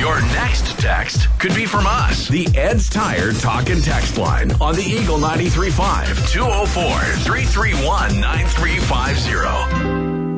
Your next text could be from us. The Ed's Tire Talk and Text line on the Eagle 93.5 204-331-9350.